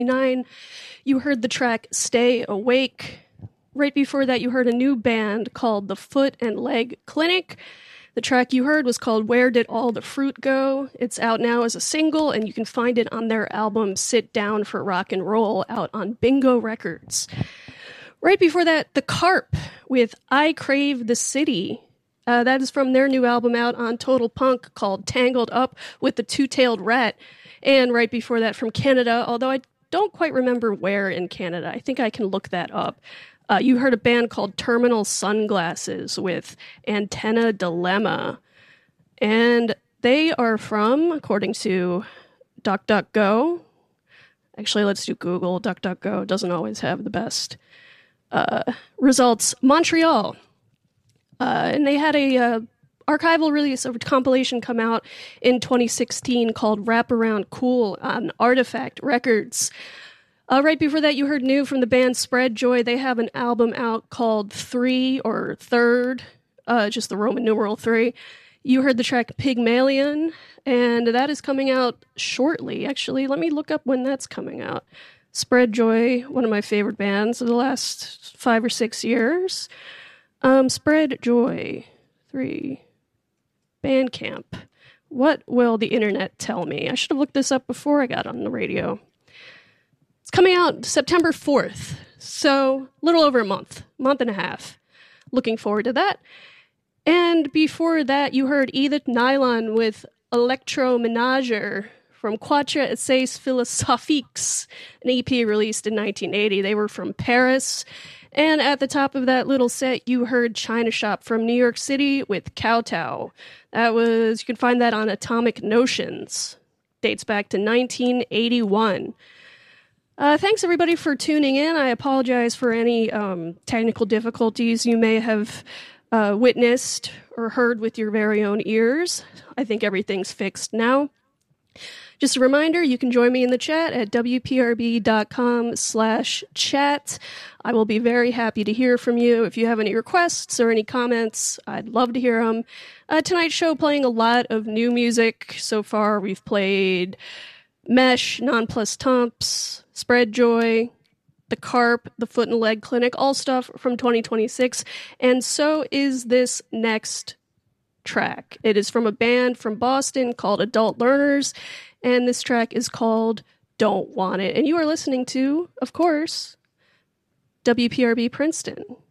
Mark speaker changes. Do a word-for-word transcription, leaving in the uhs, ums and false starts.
Speaker 1: nine, you heard the track Stay Awake. Right before that, you heard a new band called the Foot and Leg Clinic. The track you heard was called Where Did All the Fruit Go? It's out now as a single, and you can find it on their album Sit Down for Rock and Roll out on Bingo Records. Right before that, The Carp with I Crave the City. Uh, that is from their new album out on Total Punk called Tangled Up with the Two-Tailed Rat. And right before that, from Canada, although I don't quite remember where in Canada. I think I can look that up. Uh, you heard a band called Terminal Sunglasses with Antenna Dilemma. And they are from, according to DuckDuckGo, actually, let's do Google. DuckDuckGo doesn't always have the best uh, results. Montreal. Uh, and they had a uh, archival release of a compilation come out in twenty sixteen called Wraparound Cool on Artifact Records. Uh, right before that, you heard new from the band Spread Joy. They have an album out called Three or Third, uh, just the Roman numeral three. You heard the track Pygmalion, and that is coming out shortly. Actually, let me look up when that's coming out. Spread Joy, one of my favorite bands of the last five or six years. Um, Spread Joy, three, Bandcamp. What will the internet tell me? I should have looked this up before I got on the radio. It's coming out September fourth, so a little over a month, month and a half. Looking forward to that. And before that, you heard Edith Nylon with Electromenager from Quatre Essays Philosophiques, an E P released in nineteen eighty. They were from Paris. And at the top of that little set, you heard China Shop from New York City with Kowtow. That was, you can find that on Atomic Notions. Dates back to nineteen eighty-one. Uh, thanks, everybody, for tuning in. I apologize for any um, technical difficulties you may have uh, witnessed or heard with your very own ears. I think everything's fixed now. Just a reminder, you can join me in the chat at wprb.com slash chat. I will be very happy to hear from you. If you have any requests or any comments, I'd love to hear them. Uh, tonight's show playing a lot of new music. So far, we've played Mesh, Non Plus Tumps, Spread Joy, The Carp, The Foot and Leg Clinic, all stuff from twenty twenty-six. And so is this next track. It is from a band from Boston called Adult Learners, and this track is called Don't Want It. And you are listening to, of course, W P R B Princeton.